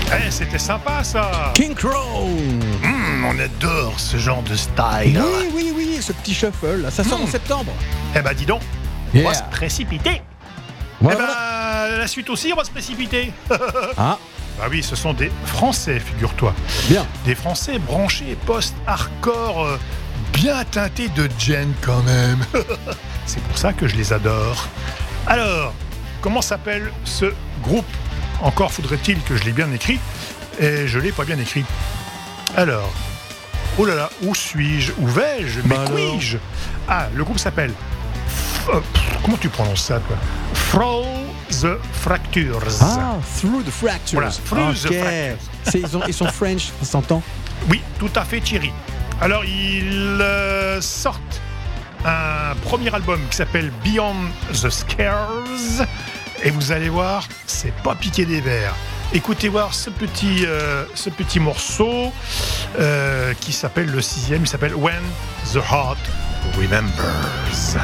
C'était sympa ça. King Crow. On adore ce genre de style. Oui, ce petit shuffle, là, ça sort en septembre. Eh ben dis donc, on va se précipiter. Voilà. Eh ben la suite aussi, on va se précipiter. Ah, Bah oui, ce sont des Français, figure-toi. bien. Des Français branchés post-hardcore, bien teintés de Jen quand même. C'est pour ça que je les adore. Alors, comment s'appelle ce groupe ? Encore faudrait-il que je l'ai bien écrit, et je l'ai pas bien écrit. Alors, oh là là, où suis-je ? Où vais-je ? Mais puis-je ? Ah, le groupe s'appelle... comment tu prononces ça, toi ? Through the Fractures. Ah, Through the Fractures. Voilà, Through the Fractures. Ils sont French, ça s'entend. Oui, tout à fait, Thierry. Alors, ils sortent un premier album qui s'appelle Beyond the Scares. Et vous allez voir, c'est pas piqué des vers. Écoutez voir ce petit morceau qui s'appelle le 6e, il s'appelle When the Heart Remembers.